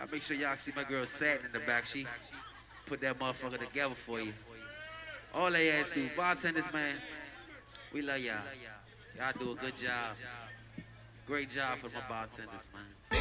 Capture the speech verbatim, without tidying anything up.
Y'all make sure y'all see my girl Satin in the back. She put that motherfucker together for you. All they ass do, bartenders, man, we love y'all. Y'all do a good job. Great job for my bartenders, man.